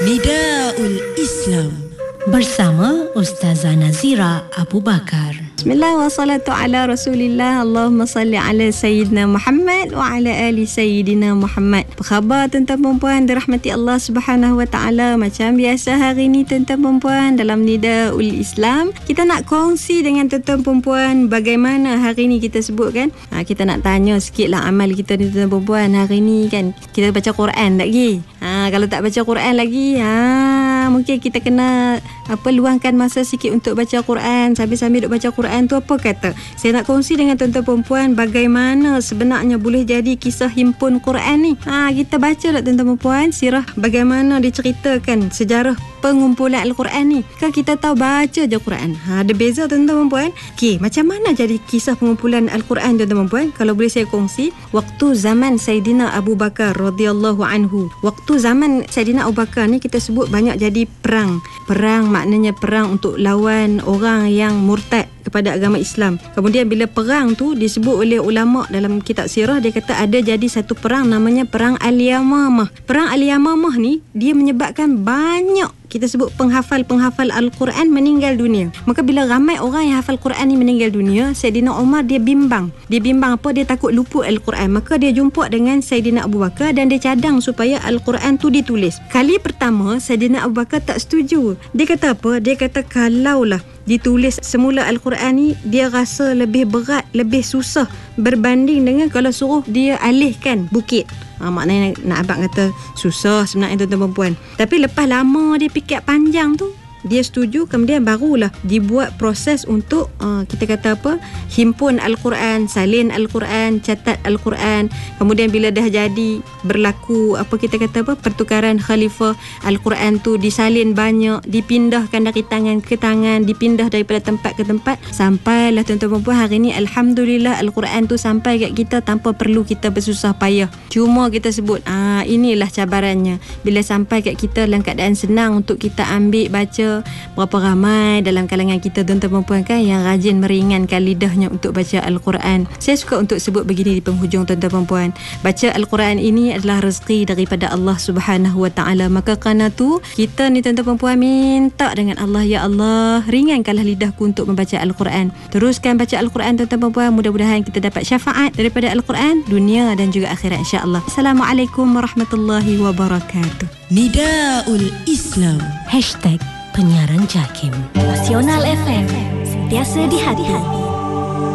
Nidaul Islam bersama Ustazah Nazira Abu Bakar. Bismillah wa salatu ala rasulillah. Allahumma salli ala Sayyidina Muhammad wa ala ali Sayyidina Muhammad. Apa khabar tuan-tuan perempuan dirahmati Allah Subhanahu wa ta'ala? Macam biasa hari ni tuan-tuan perempuan dalam Nidaul Islam, kita nak kongsi dengan tuan-tuan perempuan bagaimana hari ni kita sebutkan. Kita nak tanya sikit lah amal kita ni tuan-tuan perempuan. Hari ni kan kita baca Quran tak lagi? Kalau tak baca Quran lagi, mungkin kita kena luangkan masa sikit untuk baca Quran. Sambil-sambil duk baca Quran tu apa kata? Saya nak kongsi dengan tuan-tuan perempuan bagaimana sebenarnya boleh jadi kisah himpun Quran ni. Kita baca lah tuan-tuan perempuan sirah bagaimana diceritakan sejarah pengumpulan Al-Quran ni. Kan kita tahu baca je Quran. Ada beza tuan-tuan perempuan. Okey, macam mana jadi kisah pengumpulan Al-Quran tuan-tuan perempuan? Kalau boleh saya kongsi, waktu zaman Sayyidina Abu Bakar radhiyallahu anhu. Waktu zaman Sayyidina Abu Bakar ni kita sebut banyak jadi perang. Perang maknanya perang untuk lawan orang yang murtad kepada agama Islam. Kemudian bila perang tu disebut oleh ulama dalam kitab sirah, dia kata ada jadi satu perang namanya perang Al-Yamamah. Perang Al-Yamamah ni dia menyebabkan banyak kita sebut penghafal Al-Quran meninggal dunia. Maka bila ramai orang yang hafal Quran ni meninggal dunia, Sayyidina Umar dia bimbang. Dia bimbang apa? Dia takut luput Al-Quran. Maka dia jumpa dengan Sayyidina Abu Bakar dan dia cadang supaya Al-Quran tu ditulis. Kali pertama Sayyidina Abu Bakar tak setuju. Dia kata apa? Dia kata kalaulah ditulis semula Al-Quran ni, dia rasa lebih berat, lebih susah berbanding dengan kalau suruh dia alihkan bukit. Maknanya nak abang kata susah sebenarnya tuan-tuan perempuan. Tapi lepas lama dia fikir panjang tu, dia setuju. Kemudian barulah dibuat proses untuk kita kata apa, himpun Al-Quran, salin Al-Quran, catat Al-Quran. Kemudian bila dah jadi berlaku apa kita kata apa, pertukaran khalifah, Al-Quran tu disalin banyak, dipindahkan dari tangan ke tangan, dipindah daripada tempat ke tempat, sampailah tuan-tuan perempuan hari ni alhamdulillah Al-Quran tu sampai kat kita tanpa perlu kita bersusah payah. Cuma kita sebut inilah cabarannya. Bila sampai kat kita dalam keadaan senang untuk kita ambil baca, berapa ramai dalam kalangan kita tuan-tuan perempuan kan yang rajin meringankan lidahnya untuk baca Al-Quran. Saya suka untuk sebut begini di penghujung tuan-tuan perempuan, baca Al-Quran ini adalah rezeki daripada Allah Subhanahu wa ta'ala. Maka kerana tu kita ni tuan-tuan perempuan minta dengan Allah, ya Allah ringankanlah lidahku untuk membaca Al-Quran. Teruskan baca Al-Quran tuan-tuan perempuan, mudah-mudahan kita dapat syafaat daripada Al-Quran dunia dan juga akhirat insya-Allah. Assalamualaikum warahmatullahi wabarakatuh. Nidaul Islam #penyiaran JAKIM. Nasional FM, sentiasa di hati.